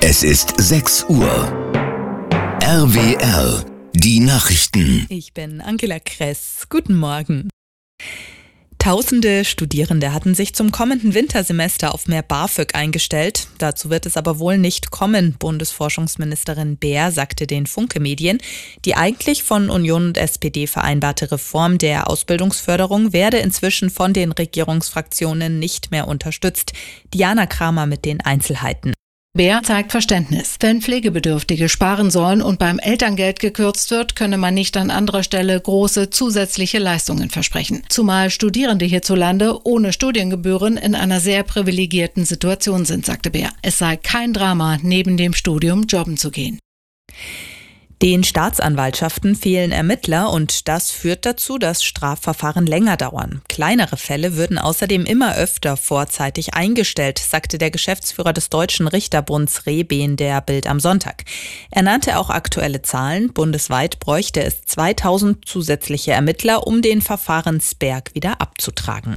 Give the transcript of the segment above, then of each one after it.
Es ist 6 Uhr. RWR, die Nachrichten. Ich bin Angela Kress. Guten Morgen. Tausende Studierende hatten sich zum kommenden Wintersemester auf mehr BAföG eingestellt. Dazu wird es aber wohl nicht kommen. Bundesforschungsministerin Baer sagte den Funke-Medien, die eigentlich von Union und SPD vereinbarte Reform der Ausbildungsförderung werde inzwischen von den Regierungsfraktionen nicht mehr unterstützt. Diana Kramer mit den Einzelheiten. Baer zeigt Verständnis. Wenn Pflegebedürftige sparen sollen und beim Elterngeld gekürzt wird, könne man nicht an anderer Stelle große zusätzliche Leistungen versprechen. Zumal Studierende hierzulande ohne Studiengebühren in einer sehr privilegierten Situation sind, sagte Baer. Es sei kein Drama, neben dem Studium jobben zu gehen. Den Staatsanwaltschaften fehlen Ermittler und das führt dazu, dass Strafverfahren länger dauern. Kleinere Fälle würden außerdem immer öfter vorzeitig eingestellt, sagte der Geschäftsführer des Deutschen Richterbunds Rehbehn der Bild am Sonntag. Er nannte auch aktuelle Zahlen. Bundesweit bräuchte es 2000 zusätzliche Ermittler, um den Verfahrensberg wieder abzutragen.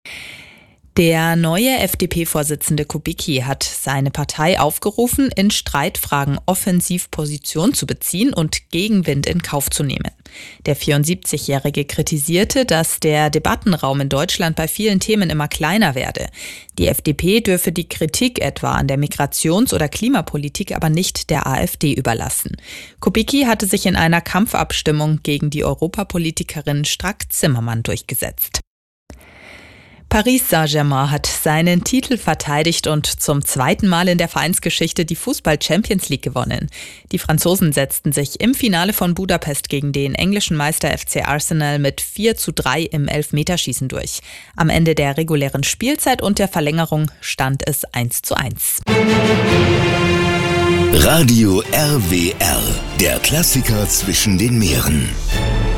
Der neue FDP-Vorsitzende Kubicki hat seine Partei aufgerufen, in Streitfragen offensiv Position zu beziehen und Gegenwind in Kauf zu nehmen. Der 74-Jährige kritisierte, dass der Debattenraum in Deutschland bei vielen Themen immer kleiner werde. Die FDP dürfe die Kritik etwa an der Migrations- oder Klimapolitik aber nicht der AfD überlassen. Kubicki hatte sich in einer Kampfabstimmung gegen die Europapolitikerin Strack-Zimmermann durchgesetzt. Paris Saint-Germain hat seinen Titel verteidigt und zum zweiten Mal in der Vereinsgeschichte die Fußball-Champions League gewonnen. Die Franzosen setzten sich im Finale von Budapest gegen den englischen Meister FC Arsenal mit 4:3 im Elfmeterschießen durch. Am Ende der regulären Spielzeit und der Verlängerung stand es 1:1. Radio RWR, der Klassiker zwischen den Meeren.